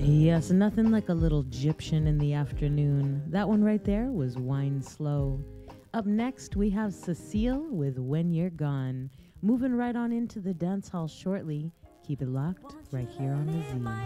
Yes, nothing like a little Egyptian in the afternoon. That one right there was Wine Slow. Up next, we have Cecile with When You're Gone. Moving right on into the dance hall shortly. Keep it locked right here on the Z.